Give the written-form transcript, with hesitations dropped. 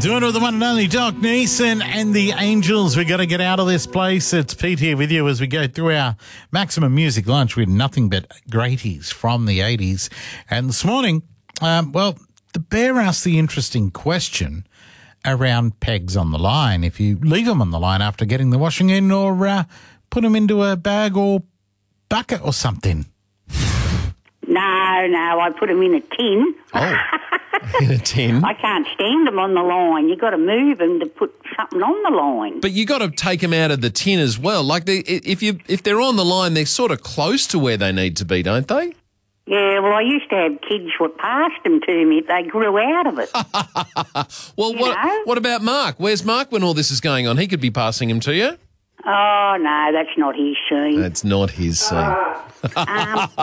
Doing it with the one and only Doc Neeson and the Angels. We got to get out of this place. It's Pete here with you as we go through our Maximum Music Lunch with nothing but greaties from the 80s. And this morning, the Bear asked the interesting question around pegs on the line. If you leave them on the line after getting the washing in, or put them into a bag or bucket or something. No, I put them in a tin. Oh, in a tin. I can't stand them on the line. You've got to move them to put something on the line. But you got to take them out of the tin as well. Like if they're on the line, they're sort of close to where they need to be, don't they? Yeah, well, I used to have kids that passed them to me if they grew out of it. Well, what about Mark? Where's Mark when all this is going on? He could be passing them to you. Oh, no, that's not his scene. That's not his scene.